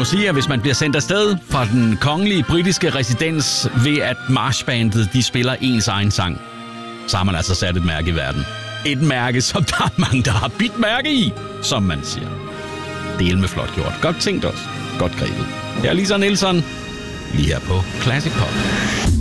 må sige, at hvis man bliver sendt afsted fra den kongelige britiske residens ved, at marchbandet de spiller ens egen sang, så har man altså sat et mærke i verden. Et mærke, som der er mange, der har bidt mærke i, som man siger. Del med flot gjort. Godt tænkt også. Godt grebet. Jeg er Lisa Nielsen, lige her på Classic Pop.